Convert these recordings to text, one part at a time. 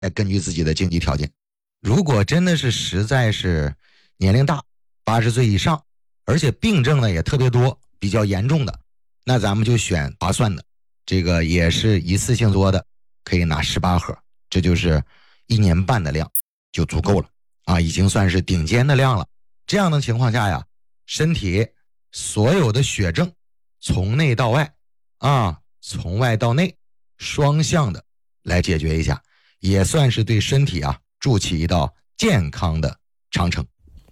根据自己的经济条件。如果真的是实在是年龄大，80岁以上，而且病症呢也特别多，比较严重的，那咱们就选划算的，这个也是一次性做的，可以拿18盒，这就是1年半的量就足够了啊，已经算是顶尖的量了。这样的情况下呀，身体所有的血症从内到外啊，从外到内，双向的来解决一下，也算是对身体啊筑起一道健康的长城。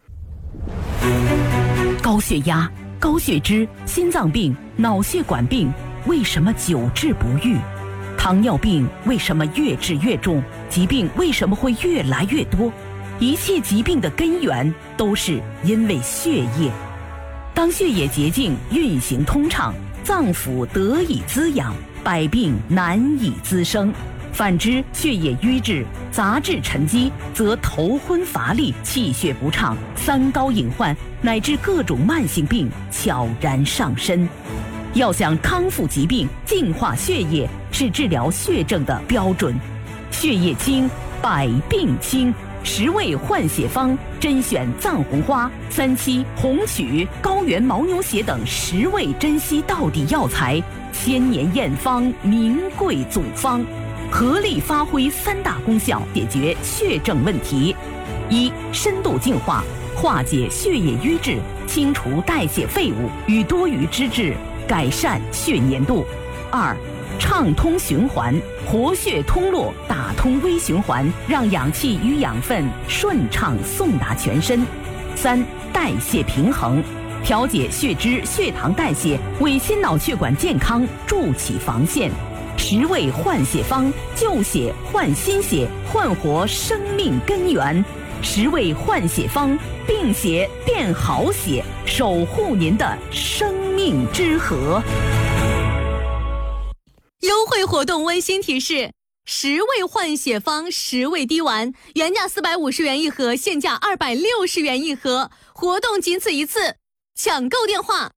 高血压、高血脂、心脏病、脑血管病为什么久治不愈？糖尿病为什么越治越重？疾病为什么会越来越多？一切疾病的根源都是因为血液。当血液洁净运行通畅，脏腑得以滋养，百病难以滋生。反之，血液瘀滞、杂质沉积，则头昏乏力、气血不畅、三高隐患，乃至各种慢性病悄然上身。要想康复疾病、净化血液，是治疗血症的标准。血液清，百病清。10味换血方甄选藏红花、3七、红曲、高原牦牛血等10味珍稀道地药材，千年验方，名贵组方，合力发挥3大功效，解决血症问题：一、深度净化，化解血液瘀滞，清除代谢废物与多余脂质，改善血粘度；二、畅通循环，活血通络，打通微循环，让氧气与养分顺畅送达全身；三、代谢平衡，调节血脂、血糖代谢，为心脑血管健康筑起防线。10味换血方，旧血换新血，焕活生命根源。10味换血方，病血变好血，守护您的生命之河。 优惠活动温馨提示：10味换血方10味滴丸，原价450元一盒，现价260元一盒，活动仅此一次，抢购电话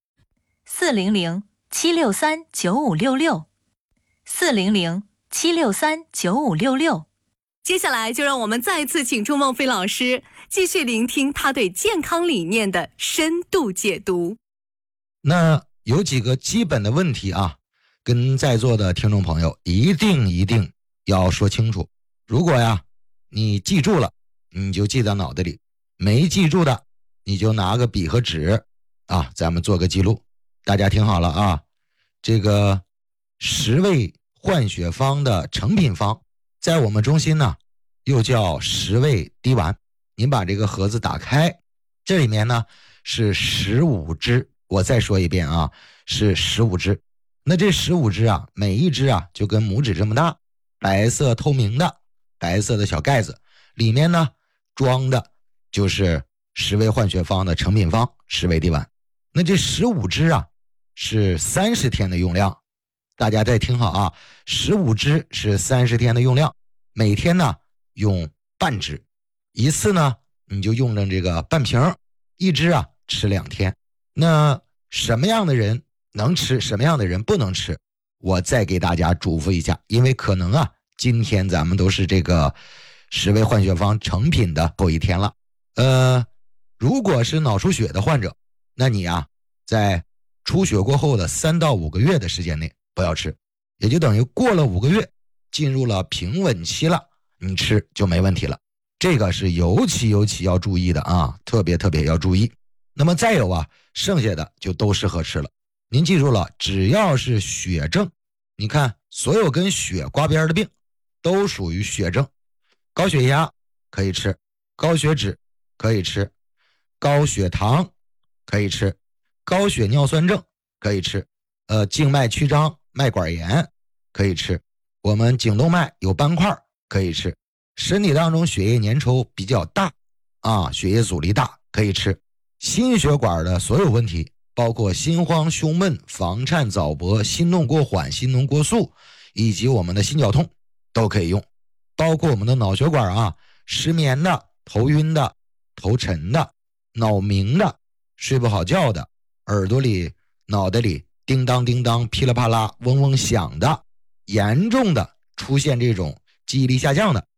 400-763-9566，400-763-9566。 接下来就让我们再次请出孟非老师，继续聆听他对健康理念的深度解读。 那有几个基本的问题啊，跟在座的听众朋友一定要说清楚。如果呀你记住了，你就记到脑袋里；没记住的，你就拿个笔和纸啊，咱们做个记录。大家听好了啊，这个10味换血方的成品方，在我们中心呢又叫10味滴丸。您把这个盒子打开，这里面呢是15支，我再说一遍啊，是15支。那这15支啊，每一支啊就跟拇指这么大，白色透明的白色的小盖子，里面呢装的就是10味换血方的成品方10味滴丸。那这15支啊是30天的用量，大家再听好啊，15支是30天的用量，每天呢用半支，一次呢你就用着这个半瓶，一支啊吃2天。那什么样的人能吃，什么样的人不能吃，我再给大家嘱咐一下，因为可能啊今天咱们都是这个10味换血方成品的后一天了。如果是脑出血的患者，那你啊在出血过后的3到5个月的时间内不要吃，也就等于过了5个月进入了平稳期了，你吃就没问题了。这个是尤其要注意的啊，特别要注意。那么再有啊，剩下的就都适合吃了。您记住了，只要是血症，你看所有跟血刮边的病都属于血症。高血压可以吃，高血脂可以吃，高血糖可以吃，高血尿酸症可以吃，静脉曲张、脉管炎可以吃，我们颈动脉有斑块可以吃，身体当中血液粘稠比较大啊，血液阻力大可以吃，心血管的所有问题，包括心慌、胸闷、房颤、早搏、心动过缓、心动过速，以及我们的心绞痛都可以用，包括我们的脑血管啊，失眠的、头晕的、头沉的、脑鸣的、睡不好觉的、耳朵里、脑袋里叮当叮当、噼里啪啦、嗡嗡响的，严重的出现这种记忆力下降的，